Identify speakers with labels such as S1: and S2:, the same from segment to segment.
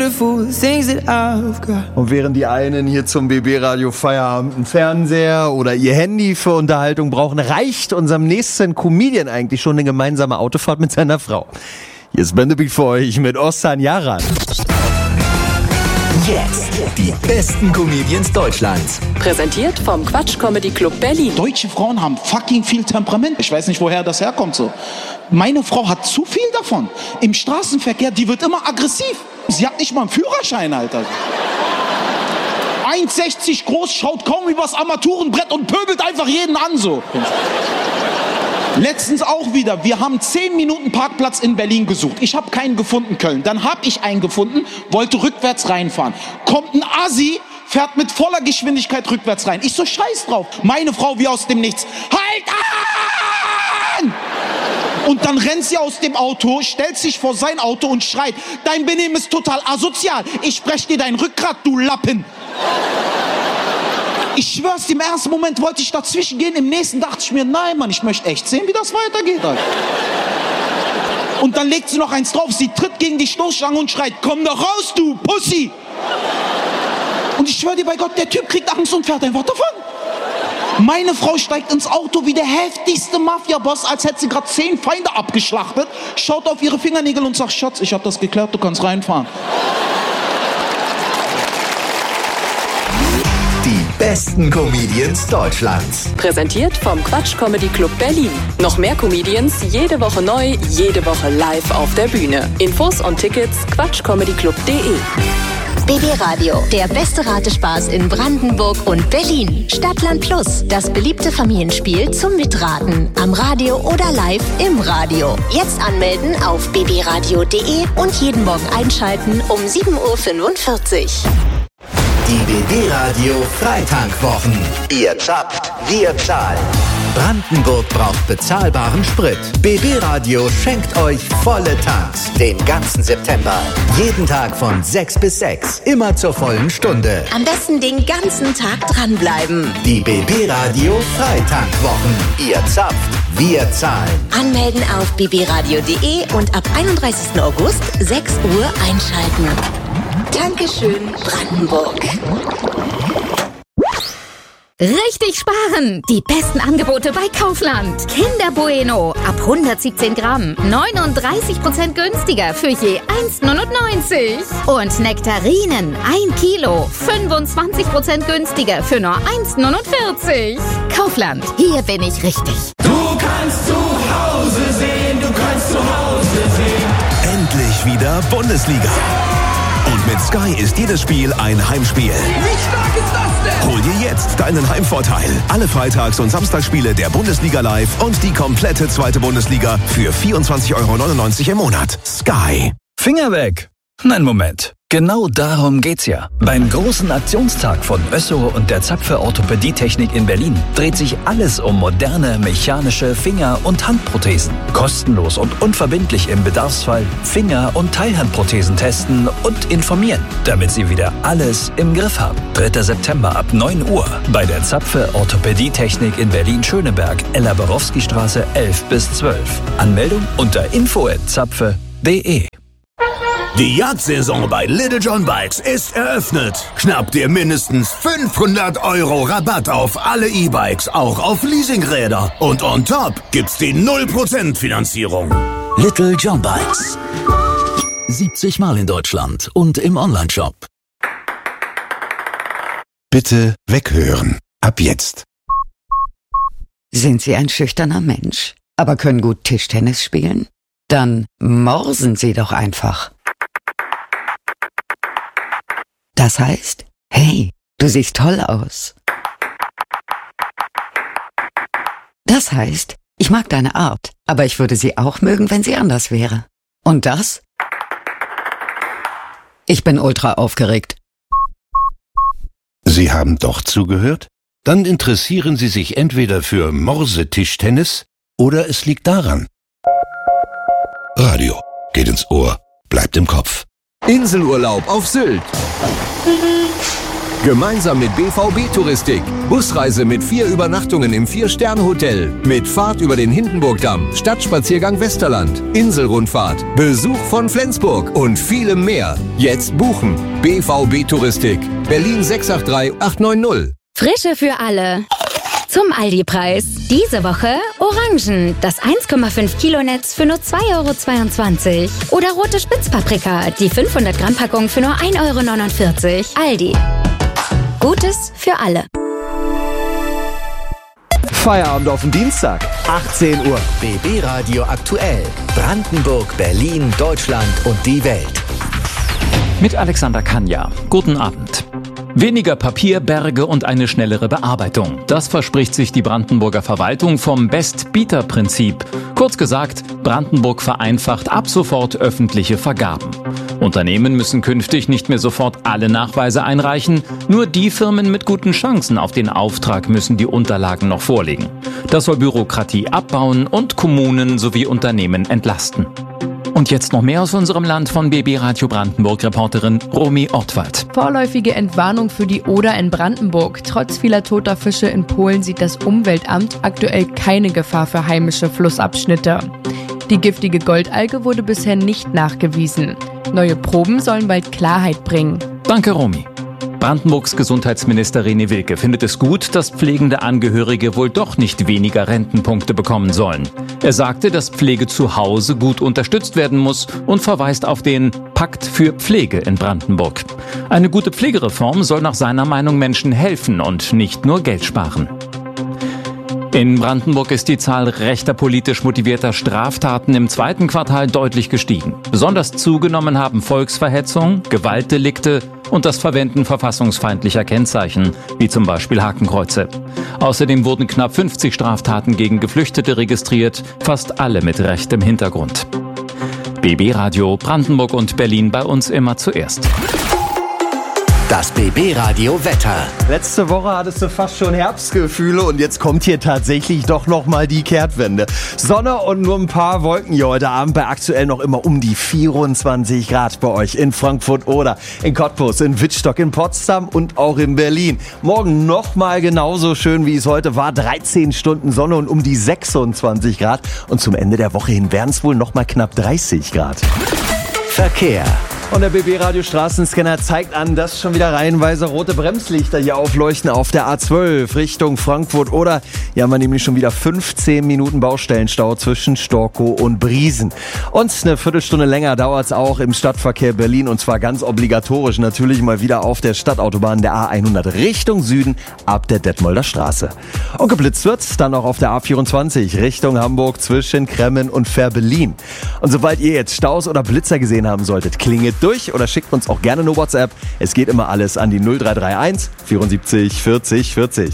S1: Und während die einen hier zum BB-Radio Feierabend einen Fernseher oder ihr Handy für Unterhaltung brauchen, reicht unserem nächsten Comedian eigentlich schon eine gemeinsame Autofahrt mit seiner Frau. Hier ist Bendebik für euch mit Ostan Yaran.
S2: Jetzt die besten Comedians Deutschlands.
S3: Präsentiert vom Quatsch Comedy Club Berlin.
S4: Deutsche Frauen haben fucking viel Temperament. Ich weiß nicht, woher das herkommt so. Meine Frau hat zu viel davon. Im Straßenverkehr, die wird immer aggressiv. Sie hat nicht mal einen Führerschein, Alter. 1,60 groß, schaut kaum übers Armaturenbrett und pöbelt einfach jeden an so. Letztens auch wieder, wir haben 10 Minuten Parkplatz in Berlin gesucht. Ich habe keinen gefunden, Köln. Dann habe ich einen gefunden, wollte rückwärts reinfahren. Kommt ein Assi, fährt mit voller Geschwindigkeit rückwärts rein. Ich so, scheiß drauf. Meine Frau wie aus dem Nichts. Halt an! Und dann rennt sie aus dem Auto, stellt sich vor sein Auto und schreit, dein Benehmen ist total asozial. Ich brech dir dein Rückgrat, du Lappen. Ich schwör's, im ersten Moment wollte ich dazwischen gehen, im nächsten dachte ich mir, nein, Mann, ich möchte echt sehen, wie das weitergeht. Alter. Und dann legt sie noch eins drauf, sie tritt gegen die Stoßstange und schreit, komm doch raus, du Pussy! Und ich schwör dir bei Gott, der Typ kriegt Angst und fährt einfach davon. Meine Frau steigt ins Auto wie der heftigste Mafia-Boss, als hätte sie gerade 10 Feinde abgeschlachtet, schaut auf ihre Fingernägel und sagt, Schatz, ich hab das geklärt, du kannst reinfahren.
S2: Die besten Comedians Deutschlands.
S3: Präsentiert vom Quatsch Comedy Club Berlin. Noch mehr Comedians, jede Woche neu, jede Woche live auf der Bühne. Infos und Tickets quatschcomedyclub.de.
S5: BB Radio, der beste Ratespaß in Brandenburg und Berlin. Stadtland Plus, das beliebte Familienspiel zum Mitraten. Am Radio oder live im Radio. Jetzt anmelden auf bbradio.de und jeden Morgen einschalten um 7.45 Uhr.
S2: Die BB-Radio Freitankwwochen. Ihr zapft, wir zahlen. Brandenburg braucht bezahlbaren Sprit. BB-Radio schenkt euch volle Tanks den ganzen September. Jeden Tag von 6 bis 6. Immer zur vollen Stunde.
S5: Am besten den ganzen Tag dranbleiben.
S2: Die BB-Radio Freitankwwochen. Ihr zapft, wir zahlen.
S5: Anmelden auf bbradio.de und ab 31. August 6 Uhr einschalten. Dankeschön, Brandenburg.
S6: Richtig sparen! Die besten Angebote bei Kaufland. Kinder Bueno ab 117 Gramm. 39% günstiger für je 1,99. Und Nektarinen 1 Kilo. 25% günstiger für nur 1,49. Kaufland, hier bin ich richtig.
S7: Du kannst zu Hause sehen, du kannst zu Hause sehen.
S8: Endlich wieder Bundesliga. Und mit Sky ist jedes Spiel ein Heimspiel.
S7: Wie stark ist das denn?
S8: Hol dir jetzt deinen Heimvorteil. Alle Freitags- und Samstagsspiele der Bundesliga live und die komplette zweite Bundesliga für 24,99 € im Monat. Sky.
S9: Finger weg! Nein, Moment. Genau darum geht's ja. Beim großen Aktionstag von Össo und der Zapfe Orthopädietechnik in Berlin dreht sich alles um moderne mechanische Finger- und Handprothesen. Kostenlos und unverbindlich im Bedarfsfall Finger- und Teilhandprothesen testen und informieren, damit Sie wieder alles im Griff haben. 3. September ab 9 Uhr bei der Zapfe Orthopädietechnik in Berlin-Schöneberg, Ella-Borowski-Straße 11 bis 12. Anmeldung unter info@zapfe.de.
S8: Die Jagdsaison bei Little John Bikes ist eröffnet. Schnapp dir mindestens 500 € Rabatt auf alle E-Bikes, auch auf Leasingräder. Und on top gibt's die 0% Finanzierung.
S9: Little John Bikes. 70 Mal in Deutschland und im Onlineshop.
S10: Bitte weghören. Ab jetzt.
S11: Sind Sie ein schüchterner Mensch, aber können gut Tischtennis spielen? Dann morsen Sie doch einfach. Das heißt, hey, du siehst toll aus. Das heißt, ich mag deine Art, aber ich würde sie auch mögen, wenn sie anders wäre. Und das? Ich bin ultra aufgeregt.
S10: Sie haben doch zugehört? Dann interessieren Sie sich entweder für Morsetischtennis oder es liegt daran. Radio geht ins Ohr, bleibt im Kopf.
S12: Inselurlaub auf Sylt.
S8: Gemeinsam mit BVB Touristik. Busreise mit 4 Übernachtungen im 4-Sterne-Hotel. Mit Fahrt über den Hindenburgdamm, Stadtspaziergang Westerland, Inselrundfahrt, Besuch von Flensburg und vielem mehr. Jetzt buchen. BVB Touristik. Berlin 683 890.
S6: Frische für alle. Zum Aldi-Preis. Diese Woche Orangen, das 1,5 Kilo Netz für nur 2,22 €. Oder rote Spitzpaprika, die 500 Gramm Packung für nur 1,49 €. Aldi. Gutes für alle.
S1: Feierabend auf den Dienstag, 18 Uhr.
S2: BB Radio aktuell. Brandenburg, Berlin, Deutschland und die Welt.
S12: Mit Alexander Kanja. Guten Abend. Weniger Papierberge und eine schnellere Bearbeitung. Das verspricht sich die Brandenburger Verwaltung vom Best-Bieter-Prinzip. Kurz gesagt, Brandenburg vereinfacht ab sofort öffentliche Vergaben. Unternehmen müssen künftig nicht mehr sofort alle Nachweise einreichen. Nur die Firmen mit guten Chancen auf den Auftrag müssen die Unterlagen noch vorlegen. Das soll Bürokratie abbauen und Kommunen sowie Unternehmen entlasten. Und jetzt noch mehr aus unserem Land von BB Radio Brandenburg-Reporterin Romy Ortwald.
S13: Vorläufige Entwarnung für die Oder in Brandenburg. Trotz vieler toter Fische in Polen sieht das Umweltamt aktuell keine Gefahr für heimische Flussabschnitte. Die giftige Goldalge wurde bisher nicht nachgewiesen. Neue Proben sollen bald Klarheit bringen.
S12: Danke, Romy. Brandenburgs Gesundheitsminister René Wilke findet es gut, dass pflegende Angehörige wohl doch nicht weniger Rentenpunkte bekommen sollen. Er sagte, dass Pflege zu Hause gut unterstützt werden muss und verweist auf den Pakt für Pflege in Brandenburg. Eine gute Pflegereform soll nach seiner Meinung Menschen helfen und nicht nur Geld sparen. In Brandenburg ist die Zahl rechter politisch motivierter Straftaten im 2. Quartal deutlich gestiegen. Besonders zugenommen haben Volksverhetzung, Gewaltdelikte und das Verwenden verfassungsfeindlicher Kennzeichen, wie zum Beispiel Hakenkreuze. Außerdem wurden knapp 50 Straftaten gegen Geflüchtete registriert, fast alle mit rechtem Hintergrund. BB Radio Brandenburg und Berlin bei uns immer zuerst.
S2: Das BB Radio Wetter.
S1: Letzte Woche hattest du fast schon Herbstgefühle und jetzt kommt hier tatsächlich doch nochmal die Kehrtwende. Sonne und nur ein paar Wolken hier heute Abend bei aktuell noch immer um die 24 Grad bei euch in Frankfurt oder in Cottbus, in Wittstock, in Potsdam und auch in Berlin. Morgen nochmal genauso schön, wie es heute war. 13 Stunden Sonne und um die 26 Grad. Und zum Ende der Woche hin werden es wohl nochmal knapp 30 Grad.
S2: Verkehr.
S1: Und der BB-Radio Straßenscanner zeigt an, dass schon wieder reihenweise rote Bremslichter hier aufleuchten auf der A12 Richtung Frankfurt. Oder hier haben wir nämlich schon wieder 15 Minuten Baustellenstau zwischen Storkow und Briesen. Und eine Viertelstunde länger dauert es auch im Stadtverkehr Berlin. Und zwar ganz obligatorisch natürlich mal wieder auf der Stadtautobahn der A100 Richtung Süden ab der Detmolder Straße. Und geblitzt wird's dann auch auf der A24 Richtung Hamburg zwischen Kremmen und Fehrbellin. Und sobald ihr jetzt Staus oder Blitzer gesehen haben solltet, klingelt durch oder schickt uns auch gerne eine WhatsApp. Es geht immer alles an die 0331 74 40 40.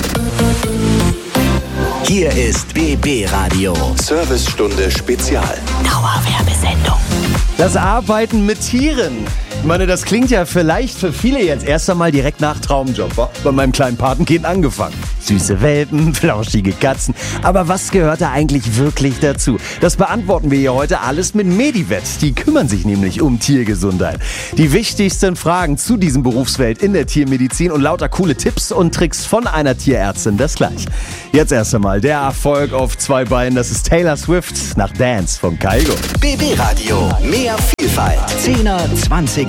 S2: Hier ist BB Radio. Servicestunde Spezial.
S5: Dauerwerbesendung.
S1: Das Arbeiten mit Tieren. Ich meine, das klingt ja vielleicht für viele jetzt erst einmal direkt nach Traumjob. Wa? Bei meinem kleinen Patenkind angefangen. Süße Welpen, flauschige Katzen. Aber was gehört da eigentlich wirklich dazu? Das beantworten wir hier heute alles mit Medivet. Die kümmern sich nämlich um Tiergesundheit. Die wichtigsten Fragen zu diesem Berufsfeld in der Tiermedizin und lauter coole Tipps und Tricks von einer Tierärztin, das gleich. Jetzt erst einmal der Erfolg auf 2 Beinen. Das ist Taylor Swift nach Dance von Kygo.
S2: BB Radio. Mehr Vielfalt. 10er, 20